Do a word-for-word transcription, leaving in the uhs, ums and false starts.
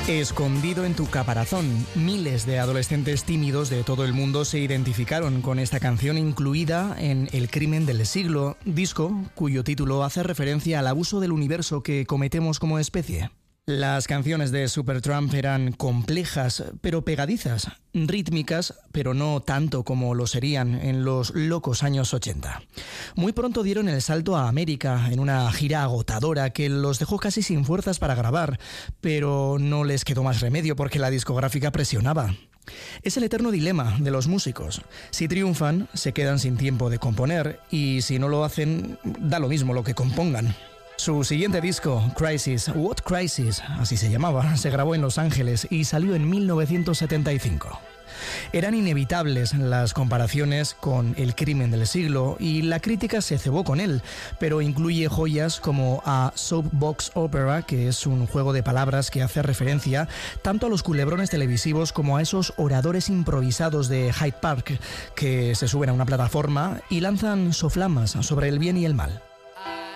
Escondido en tu caparazón, miles de adolescentes tímidos de todo el mundo se identificaron con esta canción incluida en El crimen del siglo, disco cuyo título hace referencia al abuso del universo que cometemos como especie. Las canciones de Supertramp eran complejas, pero pegadizas, rítmicas, pero no tanto como lo serían en los locos años ochenta. Muy pronto dieron el salto a América en una gira agotadora que los dejó casi sin fuerzas para grabar, pero no les quedó más remedio porque la discográfica presionaba. Es el eterno dilema de los músicos. Si triunfan, se quedan sin tiempo de componer, y si no lo hacen, da lo mismo lo que compongan. Su siguiente disco, Crisis, What Crisis, así se llamaba, se grabó en Los Ángeles y salió en mil novecientos setenta y cinco. Eran inevitables las comparaciones con El crimen del siglo y la crítica se cebó con él, pero incluye joyas como a Soapbox Opera, que es un juego de palabras que hace referencia tanto a los culebrones televisivos como a esos oradores improvisados de Hyde Park que se suben a una plataforma y lanzan soflamas sobre el bien y el mal.